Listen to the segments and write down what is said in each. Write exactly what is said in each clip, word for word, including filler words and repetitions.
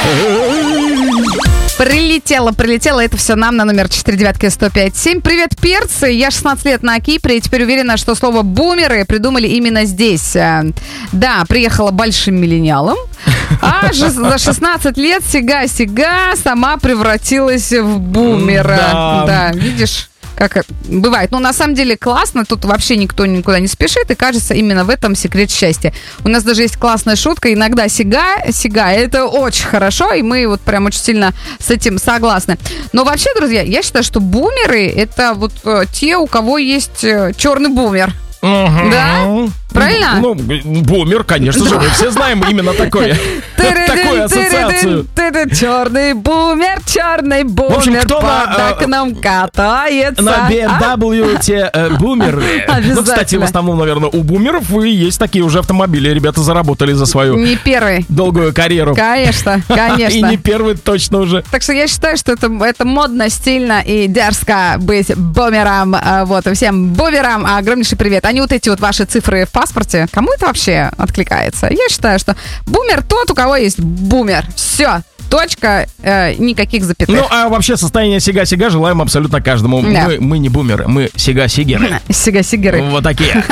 Прилетело, прилетело, это все нам на номер четыре девятки сто пять семь. Привет, перцы, я шестнадцать лет на Кипре и теперь уверена, что слово «бумеры» придумали именно здесь. Да, приехала большим миллениалом, а за шестнадцать лет сига-сига сама превратилась в бумера. Да, да, видишь? Как бывает. Но на самом деле классно, тут вообще никто никуда не спешит, и кажется, именно в этом секрет счастья. У нас даже есть классная шутка, иногда сига, сига, это очень хорошо, и мы вот прям очень сильно с этим согласны. Но вообще, друзья, я считаю, что бумеры — это вот те, у кого есть черный бумер. Угу. Да? Правильно? Ну, бумер, конечно же, мы все знаем именно такое. Такую ассоциацию. Черный бумер, черный бумер под окном катается. На би эм дабл ю те бумеры. Ну, кстати, в основном, наверное, у бумеров и есть такие уже автомобили. Ребята заработали за свою не первый долгую карьеру. Конечно, конечно. И не первый точно уже. Так что я считаю, что это, это модно, стильно и дерзко быть бумером. Вот, и всем бумерам огромнейший привет. Они вот эти вот ваши цифры в паспорте, кому это вообще откликается? Я считаю, что бумер тот, у кого есть бумер. Все. Точка, э, никаких запятых. Ну, а вообще состояние сига-сига желаем абсолютно каждому. Да. Мы, мы не бумеры, мы сига-сигеры. Сига-сигеры. Вот такие.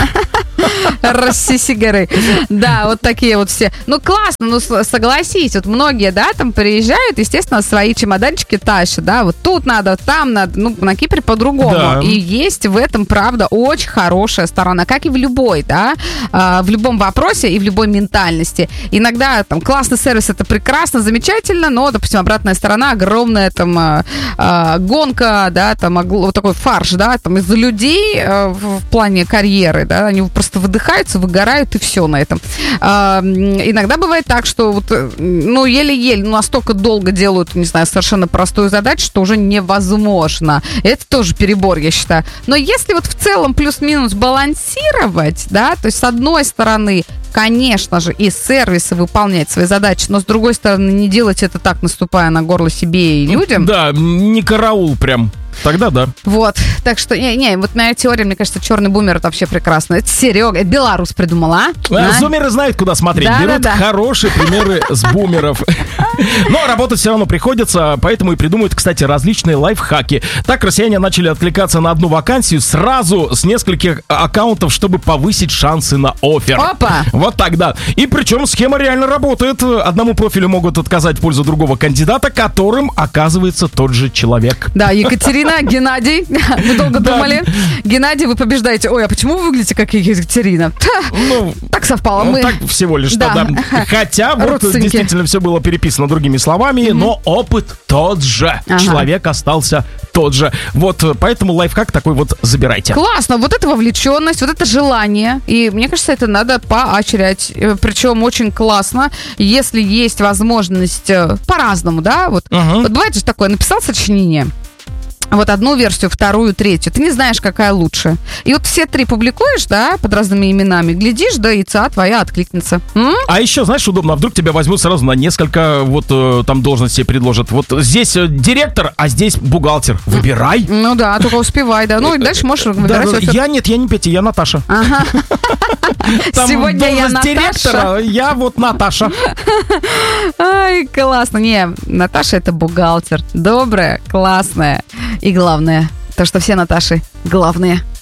Рассисигеры. Да, вот такие вот все. Ну, классно, ну, согласись, вот многие, да, там приезжают, естественно, свои чемоданчики тащат, да, вот тут надо, там надо, ну, на Кипре по-другому. Да. И есть в этом, правда, очень хорошая сторона, как и в любой, да, в любом вопросе и в любой ментальности. Иногда, там, классный сервис — это прекрасно, замечательно, но, допустим, обратная сторона, огромная, там, гонка, да, там, вот такой фарш, да, там, из-за людей в плане карьеры, да, они просто выдыхаются, выгорают, и все на этом. А, иногда бывает так, что вот, ну, еле-еле, ну, настолько долго делают, не знаю, совершенно простую задачу, что уже невозможно. Это тоже перебор, я считаю. Но если вот в целом плюс-минус балансировать, да, то есть с одной стороны, конечно же, и сервисы выполнять свои задачи, но с другой стороны, не делать это так, наступая на горло себе и людям. Да, не караул прям. Тогда да. Вот, так что, не, не, вот моя теория, мне кажется, черный бумер — это вообще прекрасно. Это Серега, это белорус придумала, а? а? Зумеры знают, куда смотреть. Да, берут да, да. хорошие примеры с бумеров. Но работать все равно приходится, поэтому и придумывают, кстати, различные лайфхаки. Так россияне начали откликаться на одну вакансию сразу с нескольких аккаунтов, чтобы повысить шансы на оффер. Опа! Вот так, да. И причем схема реально работает. Одному профилю могут отказать в пользу другого кандидата, которым оказывается тот же человек. Да, Екатерина, Геннадий, мы долго да. думали. Геннадий, вы побеждаете. Ой, а почему вы выглядите как Екатерина? Ну, так совпало. Ну, мы... так всего лишь, да. да. Хотя вот действительно все было переписано другими словами, mm-hmm. но опыт тот же. Ага. Человек остался тот же. Вот поэтому лайфхак такой вот забирайте. Классно. Вот это вовлеченность, вот это желание. И мне кажется, это надо поощрять. Причем очень классно, если есть возможность по-разному, да? Вот, uh-huh. вот бывает же такое, написал сочинение. Вот одну версию, вторую, третью. Ты не знаешь, какая лучше. И вот все три публикуешь, да, под разными именами. Глядишь, да, и ца твоя откликнется. М? А еще, знаешь, удобно, а вдруг тебя возьмут сразу на несколько вот э, там должностей предложат. Вот здесь э, директор, а здесь бухгалтер. Выбирай. Ну да, только успевай, да. Ну и дальше можешь выбирать. Да, я нет, я не Петя, я Наташа. Ага. Сегодня я Наташа. Директора, я вот Наташа. Ай, классно. Не, Наташа — это бухгалтер. Добрая, классная. И главное, то, что все Наташи главные.